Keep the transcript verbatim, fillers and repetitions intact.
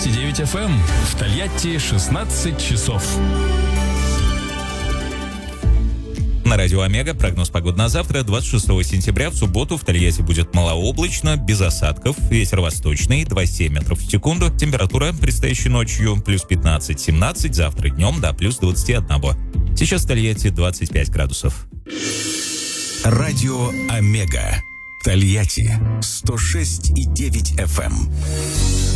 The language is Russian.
шесть и девять эф эм. В Тольятти шестнадцать часов. На радио Омега прогноз погоды на завтра, двадцать шестого сентября, в субботу в Тольятти будет малооблачно, без осадков, ветер восточный, двадцать семь метров в секунду, температура предстоящей ночью плюс пятнадцать-семнадцать, завтра днем до плюс двадцать один. Сейчас в Тольятти двадцать пять градусов. Радио Омега. Тольятти сто шесть и девять эф эм.